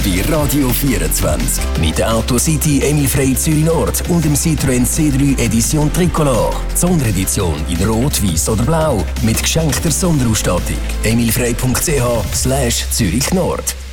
bei Radio 24. Mit der Autocity Emil Frey Zürich Nord und dem Citroën C3 Edition Tricolor. Die Sonderedition in Rot, Weiß oder Blau. Mit geschenkter Sonderausstattung. emilfrey.ch/Zürich Nord.